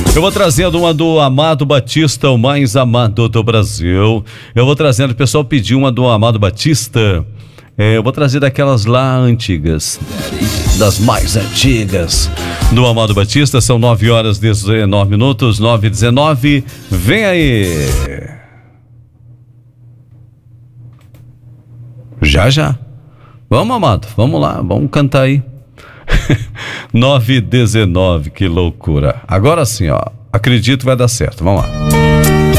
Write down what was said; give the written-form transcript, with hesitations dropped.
Eu vou trazendo uma do Amado Batista, o mais amado do Brasil. Eu vou trazendo, o pessoal pediu uma do Amado Batista. Eu vou trazer daquelas lá antigas, das mais antigas do Amado Batista. São 9h19, 9h19. Vem aí. Já. Vamos, Amado, vamos lá, vamos cantar aí. 9h19, que loucura. Agora sim, ó, acredito que vai dar certo, vamos lá.